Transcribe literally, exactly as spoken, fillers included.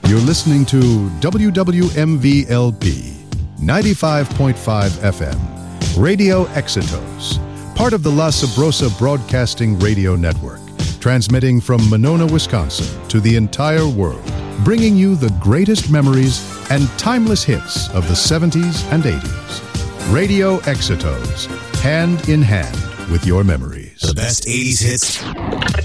You're listening to W W M V L P ninety-five point five F M, Radio Exitos, part of the La Sabrosa Broadcasting Radio Network, transmitting from Monona, Wisconsin to the entire world, bringing you the greatest memories and timeless hits of the seventies and eighties. Radio Exitos, hand in hand with your memories. The best eighties hits